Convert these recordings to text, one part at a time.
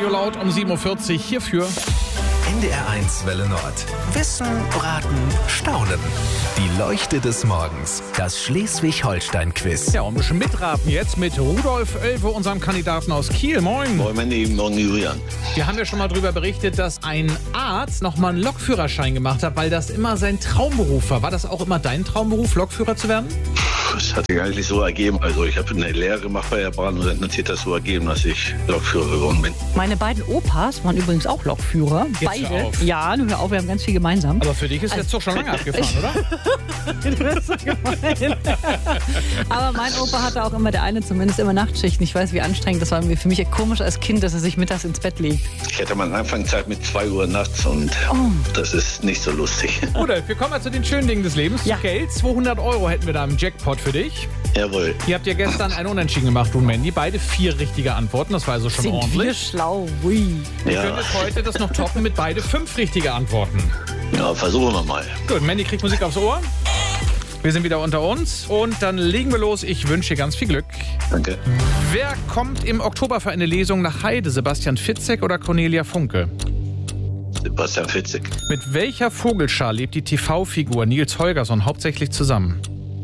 Radio laut um 7.40 Uhr hierfür. NDR1 Welle Nord. Wissen, Raten, Staunen. Die Leuchte des Morgens. Das Schleswig-Holstein-Quiz. Ja, und ein bisschen mitraten jetzt mit Rudolf Oelwe, unserem Kandidaten aus Kiel. Moin. Moin, meine Lieben, morgen Julian. Wir haben ja schon mal darüber berichtet, dass ein Arzt nochmal einen Lokführerschein gemacht hat, weil das immer sein Traumberuf war. War das auch immer dein Traumberuf, Lokführer zu werden? Das hat sich eigentlich so ergeben. Also ich habe eine Lehre gemacht bei der Bahn und dann hat sich das so ergeben, dass ich Lokführer geworden bin. Meine beiden Opas waren übrigens auch Lokführer. Jetzt Beide. hör auf. Ja, nun hör auf, wir haben ganz viel gemeinsam. Aber für dich ist der Zug schon lange abgefahren, oder? Du bist so gemein. Aber mein Opa hatte auch immer, der eine zumindest, immer Nachtschichten. Ich weiß, wie anstrengend das war. Für mich komisch als Kind, dass er sich mittags ins Bett legt. Ich hatte mal Anfangszeit mit 2 Uhr nachts und das ist nicht so lustig. Rudolf, wir kommen mal zu den schönen Dingen des Lebens. Ja. Geld, 200 € hätten wir da im Jackpot für dich. Jawohl. Ihr habt ja gestern ein Unentschieden gemacht, du und Mandy. Beide 4 richtige Antworten, das war also schon Sind wir ordentlich. schlau. Ui. Ihr Ja. könnt jetzt heute das noch toppen mit beide 5 richtige Antworten. Ja, versuchen wir mal. Gut, Mandy kriegt Musik aufs Ohr. Wir sind wieder unter uns und dann legen wir los. Ich wünsche dir ganz viel Glück. Danke. Wer kommt im Oktober für eine Lesung nach Heide? Sebastian Fitzek oder Cornelia Funke? Sebastian Fitzek. Mit welcher Vogelschar lebt die TV-Figur Nils Holgersson hauptsächlich zusammen?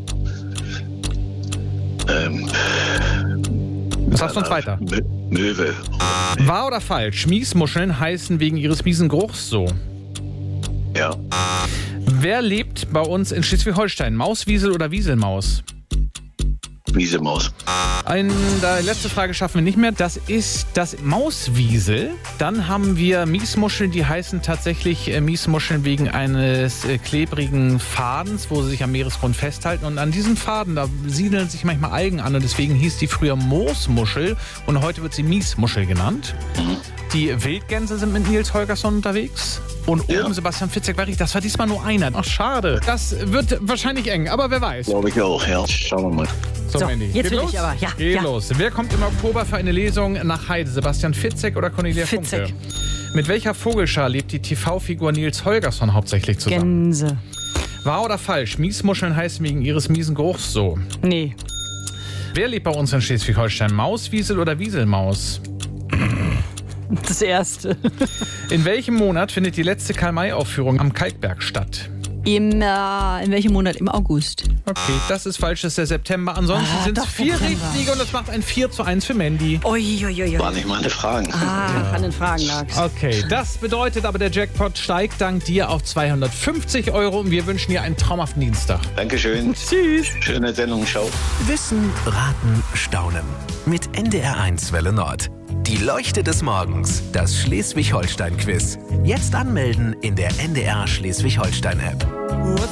Was sagst du uns weiter? Möwe. Wahr oder falsch? Miesmuscheln heißen wegen ihres miesen Geruchs so. Ja. Wer lebt bei uns in Schleswig-Holstein? Mauswiesel oder Wieselmaus? Wiesemaus. Die letzte Frage schaffen wir nicht mehr. Das ist das Mauswiesel. Dann haben wir Miesmuscheln, die heißen tatsächlich Miesmuscheln wegen eines klebrigen Fadens, wo sie sich am Meeresgrund festhalten. Und an diesen Faden, da siedeln sich manchmal Algen an. Und deswegen hieß die früher Moosmuschel und heute wird sie Miesmuschel genannt. Die Wildgänse sind mit Nils Holgersson unterwegs. Und oben Sebastian Fitzek war richtig. Das war diesmal nur einer. Ach, schade. Das wird wahrscheinlich eng, aber wer weiß. Glaube ich auch, ja. Schauen wir mal. So, Mandy, jetzt geht will los? ich aber. Ja, Geht ja. los. Wer kommt im Oktober für eine Lesung nach Heide? Sebastian Fitzek oder Cornelia Fitzek. Funke? Mit welcher Vogelschar lebt die TV-Figur Nils Holgersson hauptsächlich zusammen? Gänse. Wahr oder falsch? Miesmuscheln heißen wegen ihres miesen Geruchs so. Nee. Wer lebt bei uns in Schleswig-Holstein? Mauswiesel oder Wieselmaus? Das erste. In welchem Monat findet die letzte Karl-May-Aufführung am Kalkberg statt? In welchem Monat? Im August. Okay, das ist falsch, das ist der September. Ansonsten sind es doch 4 September. richtige und das macht ein 4:1 für Mandy. Uiuiui. War nicht meine Fragen. An den Fragen lag's. Okay, das bedeutet aber, der Jackpot steigt dank dir auf 250 € und wir wünschen dir einen traumhaften Dienstag. Dankeschön. Tschüss. Schöne Sendung. Ciao. Wissen, Raten, Staunen. Mit NDR1 Welle Nord. Die Leuchte des Morgens. Das Schleswig-Holstein-Quiz. Jetzt anmelden in der NDR Schleswig-Holstein-App.